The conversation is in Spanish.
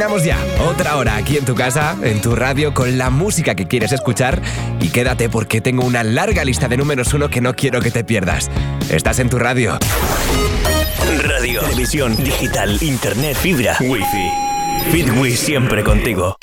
Vamos ya, otra hora aquí en tu casa, en tu radio, con la música que quieres escuchar. Y quédate porque tengo una larga lista de números 1 que no quiero que te pierdas. Estás en tu radio. Radio, televisión, digital, internet, fibra, wifi. Fitwi siempre contigo.